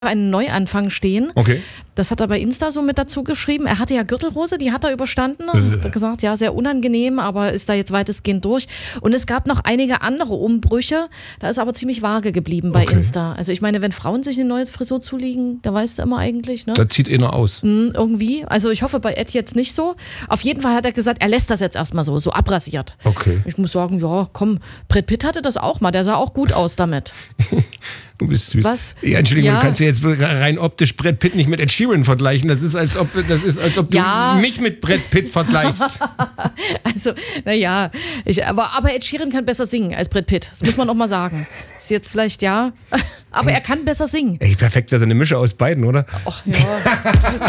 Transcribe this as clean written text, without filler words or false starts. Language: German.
einen Neuanfang stehen. Okay. Das hat er bei Insta so mit dazu geschrieben. Er hatte ja Gürtelrose, die hat er überstanden. Hat er gesagt, ja, sehr unangenehm, aber ist da jetzt weitestgehend durch. Und es gab noch einige andere Umbrüche. Da ist aber ziemlich vage geblieben bei Insta. Also ich meine, wenn Frauen sich eine neue Frisur zulegen, da weißt du immer eigentlich, ne? Da zieht einer aus. Irgendwie. Also ich hoffe bei Ed jetzt nicht so. Auf jeden Fall hat er gesagt, er lässt das jetzt erstmal so abrasiert. Okay. Ich muss sagen, ja, komm, Brad Pitt hatte das auch mal. Der sah auch gut aus damit. Du bist süß. Was? Ja, Entschuldigung, Ja. du kannst ja jetzt rein optisch Brad Pitt nicht mit Ed Sheeran vergleichen. Das ist, als ob du Ja. mich mit Brad Pitt vergleichst. Also, naja, aber Ed Sheeran kann besser singen als Brad Pitt. Das muss man auch mal sagen. Ist jetzt vielleicht, ja, aber er kann besser singen. Ey, perfekt, das ist eine Mische aus beiden, oder? Ach ja.